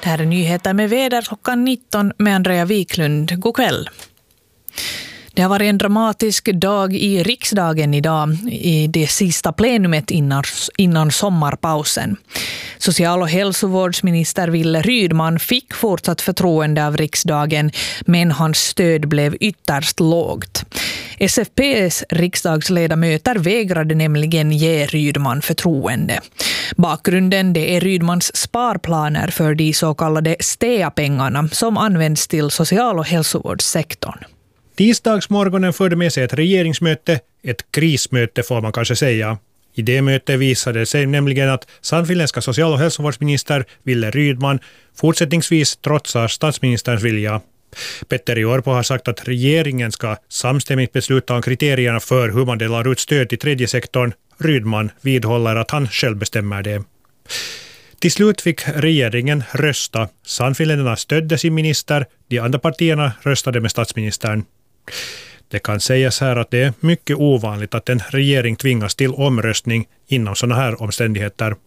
Det här är nyheter med väder klockan 19 med Andrea Wiklund. God kväll. Det har varit en dramatisk dag i riksdagen idag i det sista plenumet innan sommarpausen. Social- och hälsovårdsminister Wille Rydman fick fortsatt förtroende av riksdagen, men hans stöd blev ytterst lågt. SFP:s riksdagsledamöter vägrade nämligen ge Rydman förtroende. Bakgrunden det är Rydmans sparplaner för de så kallade STEA-pengarna som används till social- och hälsovårdssektorn. Tisdagsmorgonen förde med sig ett regeringsmöte, ett krismöte får man kanske säga. I det mötet visade det sig nämligen att sannfinländska social- och hälsovårdsminister Wille Rydman fortsättningsvis trotsar statsministerns vilja. Petteri Orpo har sagt att regeringen ska samstämmigt besluta om kriterierna för hur man delar ut stöd till tredje sektorn. Rydman vidhåller att han själv bestämmer det. Till slut fick regeringen rösta. Sannfinländarna stödde sin minister, de andra partierna röstade med statsministern. Det kan sägas här att det är mycket ovanligt att en regering tvingas till omröstning inom sådana här omständigheter.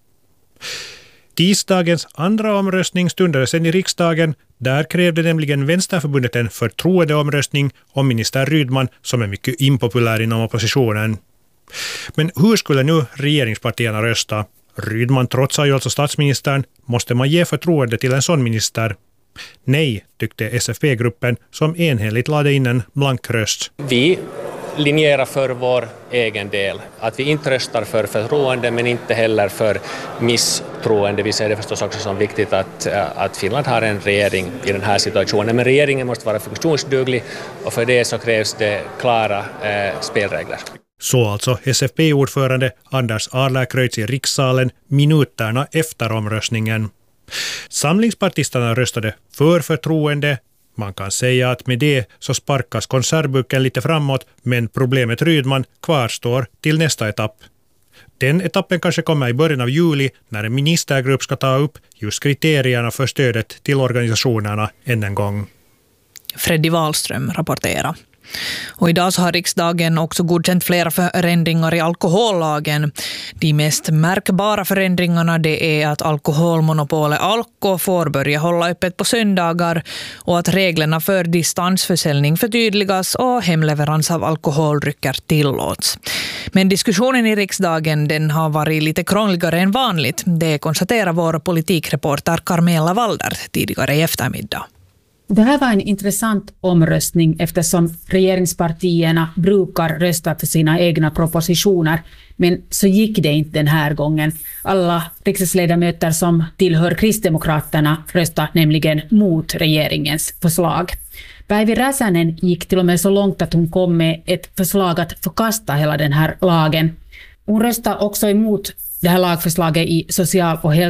Tisdagens andra omröstning stundade sedan i riksdagen. Där krävde nämligen Vänsterförbundet en förtroendeomröstning om minister Rydman som är mycket impopulär inom oppositionen. Men hur skulle nu regeringspartierna rösta? Rydman trotsar ju alltså statsministern. Måste man ge förtroende till en sån minister? Nej, tyckte SFP-gruppen som enhälligt lade in en blank röst. Vi linjerar för vår egen del. Att vi inte röstar för förtroende men inte heller för misstroende. Vi ser det förstås också som viktigt att Finland har en regering i den här situationen. Men regeringen måste vara funktionsduglig och för det så krävs det klara spelregler. Så alltså SFP-ordförande Anders Adlercreutz i rikssalen minuterna efter omröstningen. Samlingspartisterna röstade för förtroende. Man kan säga att med det så sparkas konservburken lite framåt, men problemet Rydman kvarstår till nästa etapp. Den etappen kanske kommer i början av juli när en ministergrupp ska ta upp just kriterierna för stödet till organisationerna än en gång. Freddy Wahlström rapporterar. Och idag så har riksdagen också godkänt flera förändringar i alkohollagen. De mest märkbara förändringarna det är att alkoholmonopolet Alko får börja hålla öppet på söndagar och att reglerna för distansförsäljning förtydligas och hemleverans av alkoholdrycker tillåts. Men diskussionen i riksdagen den har varit lite krångligare än vanligt. Det konstaterar vår politikreporter Carmela Walder tidigare i eftermiddag. Det här var en intressant omröstning eftersom regeringspartierna brukar rösta för sina egna propositioner, men så gick det inte den här gången. Alla riksdagsledamöter som tillhör Kristdemokraterna röstade nämligen mot regeringens förslag. Päivi Räsänen gick till och med så långt att hon kom med ett förslag att förkasta hela den här lagen. Hon röstade också emot det här lagförslaget i social- och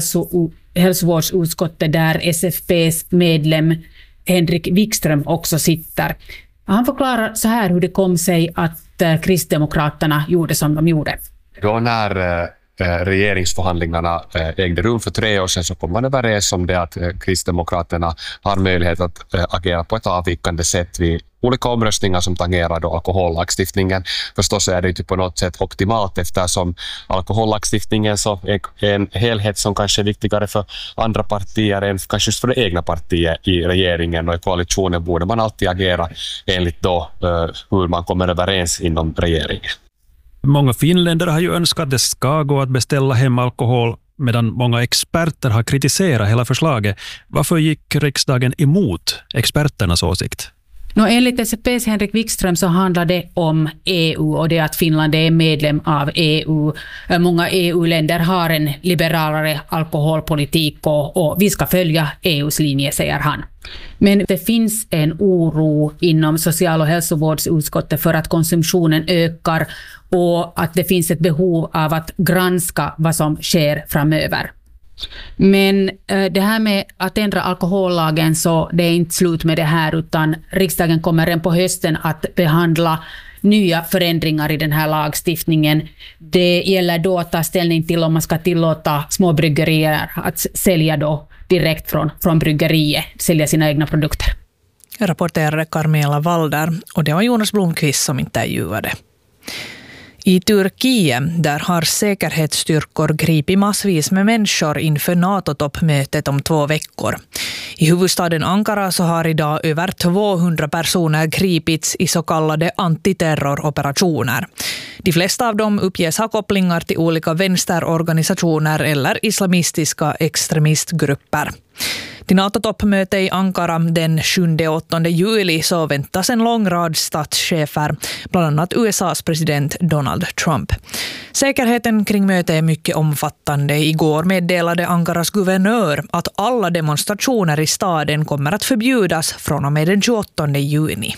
hälsovårdsutskottet där SFP:s medlem Henrik Wikström också sitter. Han förklarar så här hur det kom sig att Kristdemokraterna gjorde som de gjorde. Då när regeringsförhandlingarna ägde rum för 3 år sedan så kom man överens om det att Kristdemokraterna har möjlighet att agera på ett avvikande sätt vid olika omröstningar som tangerar då alkohollagstiftningen. Förstås är det inte på något sätt optimalt eftersom alkohollagstiftningen så är en helhet som kanske är viktigare för andra partier än kanske just för det egna partiet i regeringen och i koalitionen borde man alltid agera enligt då hur man kommer överens inom regeringen. Många finländare har ju önskat att det ska gå att beställa hem alkohol medan många experter har kritiserat hela förslaget. Varför gick riksdagen emot experternas åsikt? Enligt SFP:s Henrik Wikström så handlar det om EU och det att Finland är medlem av EU. Många EU-länder har en liberalare alkoholpolitik och vi ska följa EUs linje, säger han. Men det finns en oro inom social- och hälsovårdsutskottet för att konsumtionen ökar och att det finns ett behov av att granska vad som sker framöver. Men det här med att ändra alkohollagen så det är inte slut med det här utan riksdagen kommer redan på hösten att behandla nya förändringar i den här lagstiftningen. Det gäller då att ta ställning till om man ska tillåta små bryggerier att sälja då direkt från bryggeriet, sälja sina egna produkter. Rapporterade Carmela Walder och det var Jonas Blomqvist som intervjuade. I Turkiet där har säkerhetsstyrkor gripit massvis med människor inför NATO-toppmötet om 2 veckor. I huvudstaden Ankara så har idag över 200 personer gripits i så kallade antiterroroperationer. De flesta av dem uppges ha kopplingar till olika vänsterorganisationer eller islamistiska extremistgrupper. Till NATO-toppmöte i Ankara den 7-8 juli så väntas en lång rad statschefer, bland annat USAs president Donald Trump. Säkerheten kring mötet är mycket omfattande. Igår meddelade Ankaras guvernör att alla demonstrationer i staden kommer att förbjudas från och med den 28 juni.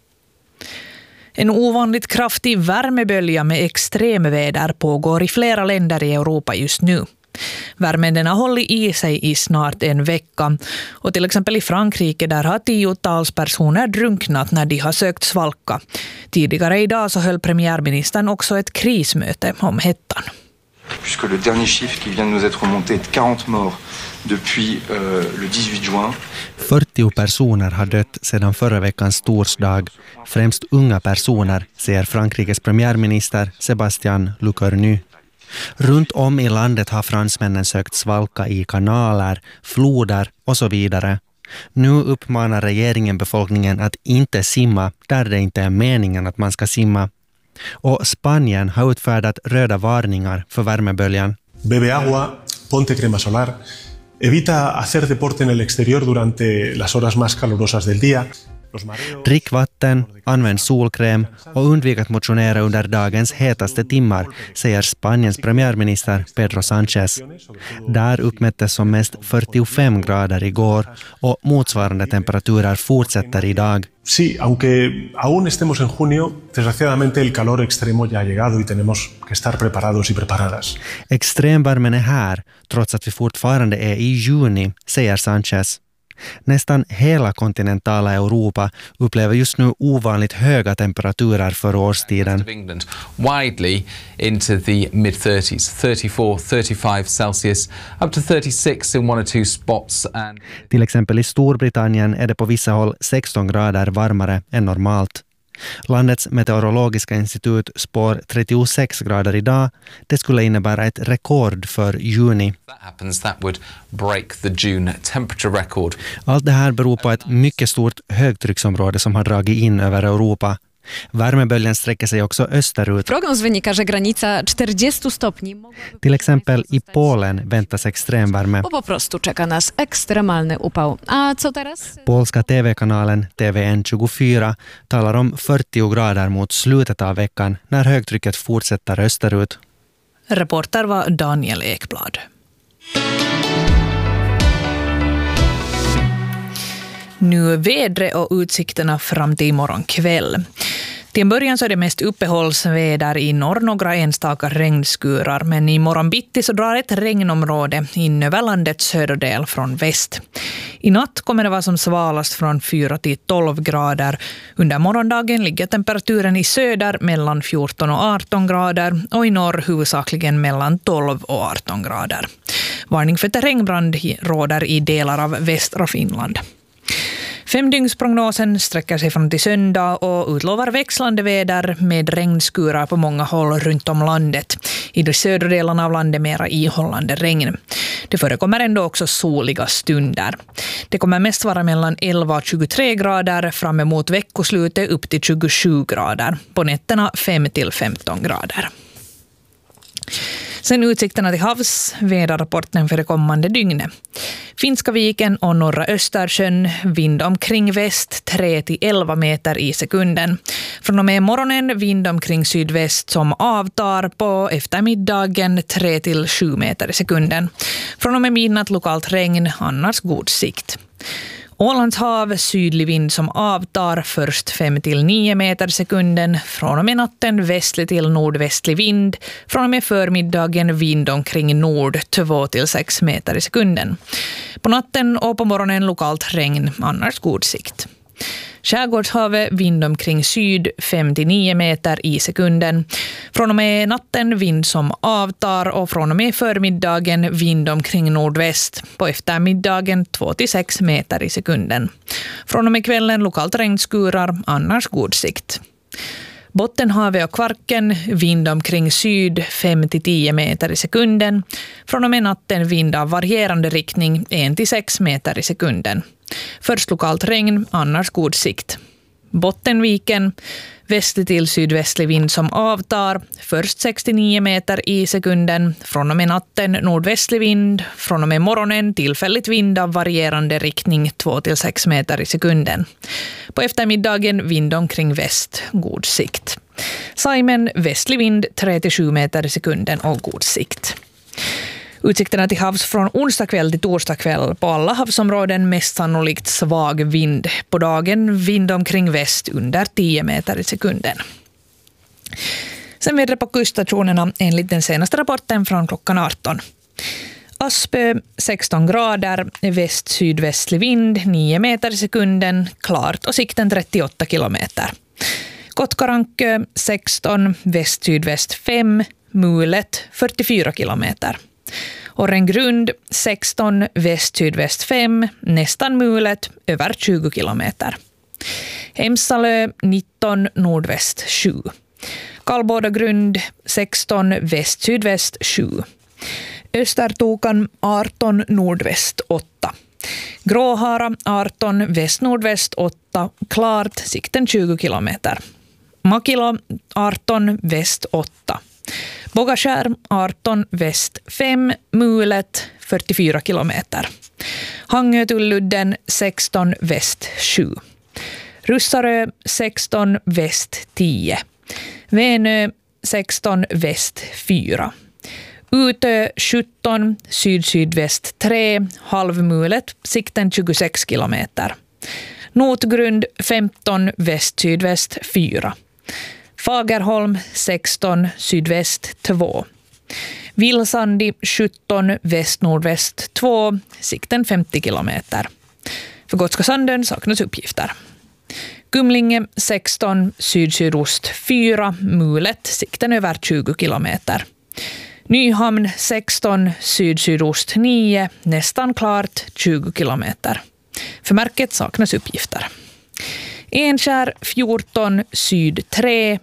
En ovanligt kraftig värmebölja med extremväder pågår i flera länder i Europa just nu. Värmen har hållit i sig i snart en vecka och till exempel i Frankrike där har 10-tals personer drunknat när de har sökt svalka. Tidigare idag så höll premiärministern också ett krismöte om hettan. Puisque le dernier chiffre qui vient de nous être remonté est 40 morts depuis le 18 juin. 40 personer har dött sedan förra veckans torsdag, främst unga personer, säger Frankrikes premiärminister Sébastien Lecornu. Runt om i landet har fransmännen sökt svalka i kanaler, floder och så vidare. Nu uppmanar regeringen befolkningen att inte simma där det inte är meningen att man ska simma. Och Spanien har utfärdat röda varningar för värmeböljan. Bebe agua, ponte crema solar, evita hacer deporte en el exterior durante las horas más calurosas del día. Drick vatten, använd solkräm och undvik att motionera under dagens hetaste timmar, säger Spaniens premiärminister Pedro Sánchez. Där uppmättes som mest 45 grader igår och motsvarande temperaturer fortsätter idag. Sí, aunque aún estemos en junio, desgraciadamente el calor extremo ya ha llegado y tenemos que estar preparados y preparadas. Extremvärmen är här, trots att vi fortfarande är i juni, säger Sánchez. Nästan hela kontinentala Europa upplever just nu ovanligt höga temperaturer för årstiden. Widely into the mid-30s, 34, 35 Celsius, up to 36 in 1 or 2 spots. Till exempel i Storbritannien är det på vissa håll 16 grader varmare än normalt. Landets meteorologiska institut spår 36 grader idag. Det skulle innebära ett rekord för juni. That would break the June temperature record. Allt det här beror på ett mycket stort högtrycksområde som har dragit in över Europa. Värmeböljan sträcker sig också österut. Prognoz wynika, że granica 40 stopni. Till exempel i Polen väntas extremvärme. Po prostu czeka nas ekstremalny upał. A co teraz? Polska TV-kanalen TVN24 talar om 40 grader mot slutet av veckan när högtrycket fortsätter österut. Reporter var Daniel Ekblad. Nu vädret och utsikterna fram till imorgon kväll. Till en början så är det mest uppehållsväder i norr, några enstaka regnskurar, men i morgon bitti så drar ett regnområde in över landets söderdel från väst. I natt kommer det vara som svalast från 4 till 12 grader. Under morgondagen ligger temperaturen i söder mellan 14 och 18 grader och i norr huvudsakligen mellan 12 och 18 grader. Varning för terrängbrand råder i delar av västra Finland. 5-dygnsprognosen sträcker sig fram till söndag och utlovar växlande väder med regnskurar på många håll runt om landet. I de södra delarna av landet mera ihållande regn. Det förekommer ändå också soliga stunder. Det kommer mest vara mellan 11 och 23 grader fram emot veckoslutet upp till 27 grader. På nätterna 5 till 15 grader. Sen utsikterna till havs, väderrapporten för det kommande dygnet. Finska viken och norra Östersjön, vind omkring väst 3 till 11 meter i sekunden. Från och med morgonen vind omkring sydväst som avtar, på eftermiddagen 3 till 7 meter i sekunden. Från och med midnatt lokalt regn, annars god sikt. Ålands hav, sydlig vind som avtar, först 5 till 9 meter i sekunden. Från och med natten västlig till nordvästlig vind. Från och med förmiddagen vind omkring nord 2 till 6 meter i sekunden. På natten och på morgonen lokalt regn, annars god sikt. Skärgårdshavet vind omkring syd 5 till 9 meter i sekunden. Från och med natten vind som avtar och från och med förmiddagen vind omkring nordväst. På eftermiddagen 2 till 6 meter i sekunden. Från och med kvällen lokalt regnskurar, annars god sikt. Bottenhavet och Kvarken, vind omkring syd 5-10 meter i sekunden. Från och med natten vind av varierande riktning 1-6 meter i sekunden. Först lokalt regn, annars god sikt. Bottenviken, västlig till sydvästlig vind som avtar, först 69 meter i sekunden, från och med natten nordvästlig vind, från och med morgonen tillfälligt vind av varierande riktning 2-6 meter i sekunden. På eftermiddagen vind omkring väst, god sikt. Saimen, västlig vind 3-7 meter i sekunden och god sikt. Utsikterna till havs från onsdag kväll till torsdag kväll. På alla havsområden mest sannolikt svag vind. På dagen vind omkring väst under 10 meter i sekunden. Sen vädret på kuststationerna enligt den senaste rapporten från klockan 18. Aspö 16 grader, väst-sydvästlig vind 9 meter i sekunden, klart och sikten 38 kilometer. Kotkarankö 16, väst-sydväst 5, mulet 44 kilometer. Orrengrund 16, väst-sydväst 5, nästan mulet, över 20 kilometer. Hemsalö 19, nordväst 7. Kallbådagrund 16, väst-sydväst 7. Östertokan 18, nordväst 8. Gråhara 18, väst-nordväst 8, klart, sikten 20 kilometer. Makilo 18, väst 8. Bogaskär 18, väst 5, mulet 44 kilometer. Hangötulludden 16, väst 7. Russarö 16, väst 10. Vänö 16, väst 4. Utö 17, syd-sydväst 3, halvmulet, sikten 26 kilometer. Notgrund 15, väst-sydväst 4. Fagerholm 16, sydväst 2. Vilsandi 17, väst-nordväst 2, sikten 50 kilometer. För Gotska Sandön saknas uppgifter. Kumlinge 16, syd-sydost 4, mulet, sikten över 20 kilometer. Nyhamn 16, syd-sydost 9, nästan klart 20 kilometer. För märket saknas uppgifter. Enskär 14, syd 3,